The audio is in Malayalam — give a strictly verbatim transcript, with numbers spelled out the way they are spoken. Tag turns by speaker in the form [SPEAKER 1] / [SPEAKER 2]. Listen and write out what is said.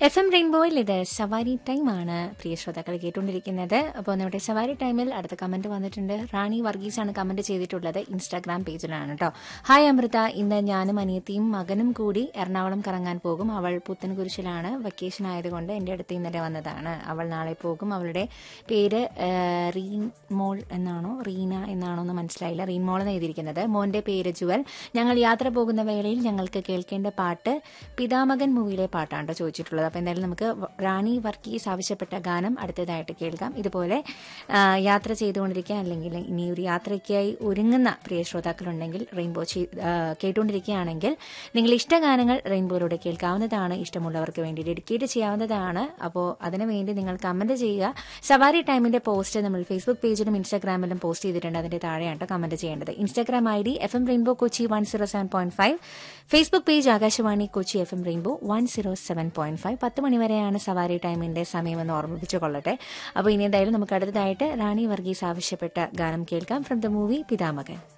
[SPEAKER 1] എഫ് എം റെയിൻബോയിൽ ഇത് സവാരി ടൈമാണ് പ്രിയ ശ്രോതാക്കൾ കേട്ടുകൊണ്ടിരിക്കുന്നത്. അപ്പോൾ നമ്മുടെ സവാരി ടൈമിൽ അടുത്ത കമന്റ് വന്നിട്ടുണ്ട്. റാണി വർഗീസാണ് കമന്റ് ചെയ്തിട്ടുള്ളത്. ഇൻസ്റ്റാഗ്രാം പേജിലാണ് കേട്ടോ. ഹായ് അമൃത, ഇന്ന് ഞാനും അനിയത്തിയും മകനും കൂടി എറണാകുളം കറങ്ങാൻ പോകും. അവൾ പുത്തൻകുരിശിലാണ്. വെക്കേഷൻ ആയതുകൊണ്ട് എൻ്റെ അടുത്ത് ഇന്നലെ വന്നതാണ്. അവൾ നാളെ പോകും. അവളുടെ പേര് റീൻ മോൾ എന്നാണോ റീന എന്നാണോ എന്ന് മനസ്സിലായില്ല. റീൻ മോൾ എന്ന് എഴുതിയിരിക്കുന്നത്. മോന്റെ പേര് ജുവൽ. ഞങ്ങൾ യാത്ര പോകുന്ന വേളയിൽ ഞങ്ങൾക്ക് കേൾക്കേണ്ട പാട്ട് പിതാമകൻ മൂവിയിലെ പാട്ടാണ് ചോദിച്ചിട്ടുള്ളത്. അപ്പോൾ എന്തായാലും നമുക്ക് റാണി വർഗീസ് ആവശ്യപ്പെട്ട ഗാനം അടുത്തതായിട്ട് കേൾക്കാം. ഇതുപോലെ യാത്ര ചെയ്തുകൊണ്ടിരിക്കുക അല്ലെങ്കിൽ ഇനി ഒരു യാത്രയ്ക്കായി ഒരുങ്ങുന്ന പ്രിയ ശ്രോതാക്കളുണ്ടെങ്കിൽ റെയിൻബോ കേട്ടുകൊണ്ടിരിക്കുകയാണെങ്കിൽ നിങ്ങൾ ഇഷ്ടഗാനങ്ങൾ റെയിൻബോയിലൂടെ കേൾക്കാവുന്നതാണ്. ഇഷ്ടമുള്ളവർക്ക് വേണ്ടി ഡെഡിക്കേറ്റ് ചെയ്യാവുന്നതാണ്. അപ്പോൾ അതിനു വേണ്ടി നിങ്ങൾ കമന്റ് ചെയ്യുക. സവാരി ടൈമിന്റെ പോസ്റ്റ് നമ്മൾ ഫേസ്ബുക്ക് പേജിലും ഇൻസ്റ്റാഗ്രാമിലും പോസ്റ്റ് ചെയ്തിട്ടുണ്ട്. അതിന്റെ താഴെയാണ് കമന്റ് ചെയ്യേണ്ടത്. Instagram I D F M rainbow Kochi one zero seven point five, Facebook page Akashvani Kochi F M rainbow one zero seven point five. പത്ത് മണിവരെയാണ് സവാരി ടൈമിന്റെ സമയമെന്ന് ഓർമ്മിപ്പിച്ചു കൊള്ളട്ടെ. അപ്പോൾ ഇനി എന്തായാലും നമുക്ക് അടുത്തതായിട്ട് റാണി വർഗീസ് ആവശ്യപ്പെട്ട ഗാനം കേൾക്കാം ഫ്രം ദ മൂവി പിതാമകൻ.